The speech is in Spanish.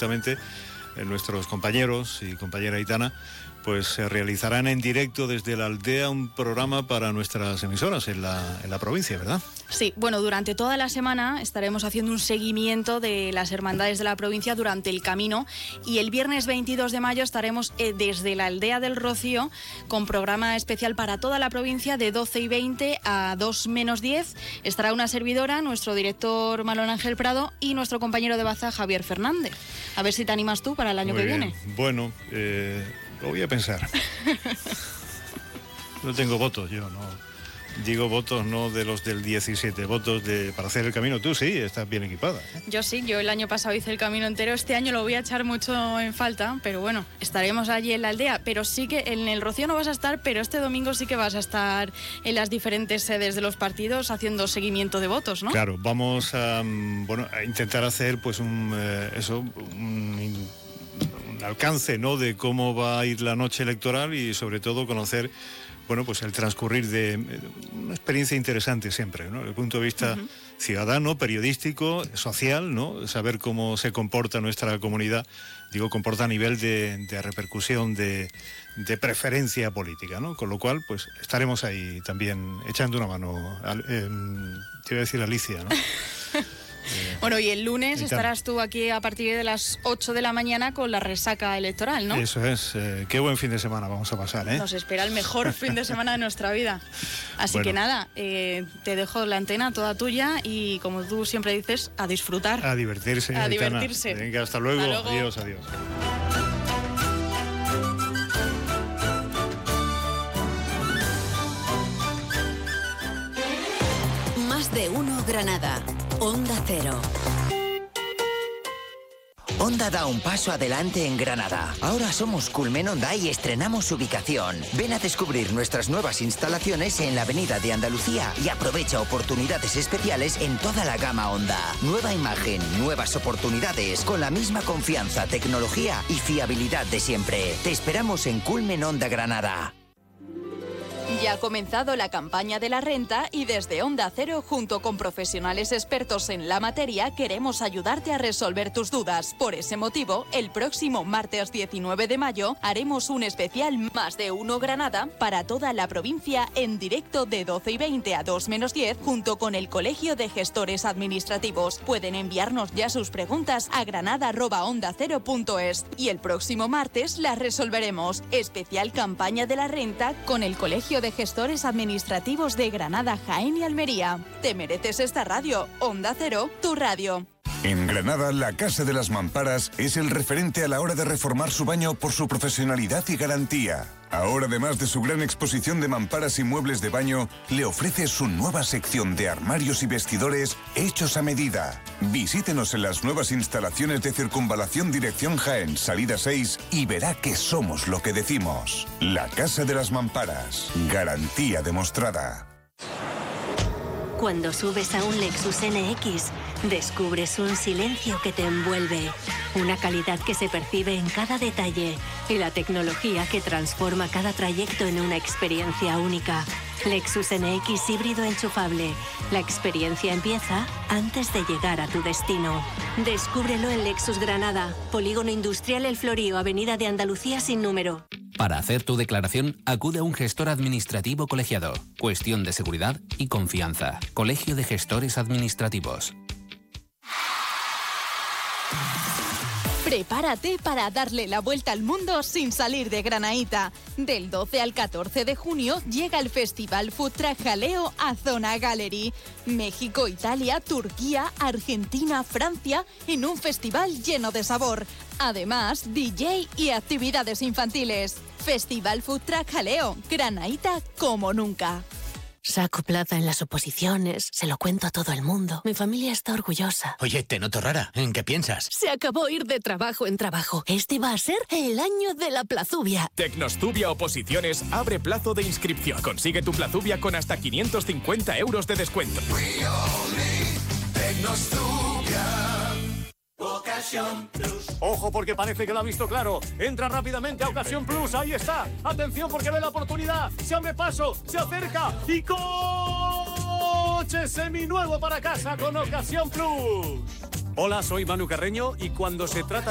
directamente, nuestros compañeros y compañera Aitana, pues se realizarán en directo desde la aldea un programa para nuestras emisoras en la provincia, ¿verdad? Sí, bueno, durante toda la semana estaremos haciendo un seguimiento de las hermandades de la provincia durante el camino, y el viernes 22 de mayo estaremos desde la aldea del Rocío con programa especial para toda la provincia de 12:20 a 2 menos 10. Estará una servidora, nuestro director Manuel Ángel Prado y nuestro compañero de baza Javier Fernández. A ver si te animas tú para el año que viene. Bueno, lo voy a pensar. No tengo votos, yo no. Digo votos no de los del 17, votos para hacer el camino. Tú sí, estás bien equipada. Yo sí, yo el año pasado hice el camino entero. Este año lo voy a echar mucho en falta, pero bueno, estaremos allí en la aldea. Pero sí que en el Rocío no vas a estar, pero este domingo sí que vas a estar en las diferentes sedes de los partidos haciendo seguimiento de votos, ¿no? Claro, vamos a intentar hacer pues un alcance, ¿no?, de cómo va a ir la noche electoral y sobre todo conocer, bueno, pues el transcurrir de una experiencia interesante siempre, ¿no?, desde el punto de vista ciudadano, periodístico, social, ¿no?, saber cómo se comporta nuestra comunidad, digo, comporta a nivel de repercusión, de preferencia política, ¿no?, con lo cual, pues estaremos ahí también echando una mano, te iba a decir Alicia, ¿no? Bueno, y el lunes estarás tú aquí a partir de las 8 de la mañana con la resaca electoral, ¿no? Eso es. Qué buen fin de semana vamos a pasar, ¿eh? Nos espera el mejor fin de semana de nuestra vida. Así que nada, te dejo la antena toda tuya y, como tú siempre dices, a disfrutar. A divertirse. A divertirse. Venga, hasta luego. Adiós, adiós. Más de uno Granada. Onda Cero. Onda da un paso adelante en Granada. Ahora somos Culmen Onda y estrenamos ubicación. Ven a descubrir nuestras nuevas instalaciones en la Avenida de Andalucía y aprovecha oportunidades especiales en toda la gama Onda. Nueva imagen, nuevas oportunidades, con la misma confianza, tecnología y fiabilidad de siempre. Te esperamos en Culmen Onda Granada. Ya ha comenzado la campaña de la renta y desde Onda Cero, junto con profesionales expertos en la materia, queremos ayudarte a resolver tus dudas. Por ese motivo, el próximo martes 19 de mayo haremos un especial Más de Uno Granada para toda la provincia en directo de 12:20 a 2 menos 10 junto con el Colegio de Gestores Administrativos. Pueden enviarnos ya sus preguntas a granada@ondacero.es y el próximo martes las resolveremos. Especial campaña de la renta con el Colegio de Gestores Administrativos de Granada, Jaén y Almería. Te mereces esta radio. Onda Cero, tu radio. En Granada, la Casa de las Mamparas es el referente a la hora de reformar su baño por su profesionalidad y garantía. Ahora, además de su gran exposición de mamparas y muebles de baño, le ofrece su nueva sección de armarios y vestidores hechos a medida. Visítenos en las nuevas instalaciones de Circunvalación Dirección Jaén, salida 6, y verá que somos lo que decimos. La Casa de las Mamparas. Garantía demostrada. Cuando subes a un Lexus NX, descubres un silencio que te envuelve, una calidad que se percibe en cada detalle y la tecnología que transforma cada trayecto en una experiencia única. Lexus NX híbrido enchufable. La experiencia empieza antes de llegar a tu destino. Descúbrelo en Lexus Granada, Polígono Industrial El Florío, Avenida de Andalucía sin número. Para hacer tu declaración, acude a un gestor administrativo colegiado. Cuestión de seguridad y confianza. Colegio de Gestores Administrativos. Prepárate para darle la vuelta al mundo sin salir de Granaíta. Del 12 al 14 de junio llega el Festival Food Truck Jaleo a Zona Gallery. México, Italia, Turquía, Argentina, Francia, en un festival lleno de sabor. Además, DJ y actividades infantiles. Festival Food Truck Jaleo, Granaíta como nunca. Saco plaza en las oposiciones, se lo cuento a todo el mundo. Mi familia está orgullosa. Oye, te noto rara. ¿En qué piensas? Se acabó ir de trabajo en trabajo. Este va a ser el año de la plazubia. Tecnostubia Oposiciones abre plazo de inscripción. Consigue tu plazubia con hasta 550 euros de descuento. Ocasión Plus. Ojo, porque parece que lo ha visto claro. Entra rápidamente a Ocasión Plus. Ahí está. Atención, porque ve la oportunidad. Se abre paso, se acerca y coche seminuevo para casa con Ocasión Plus. Hola, soy Manu Carreño y cuando se trata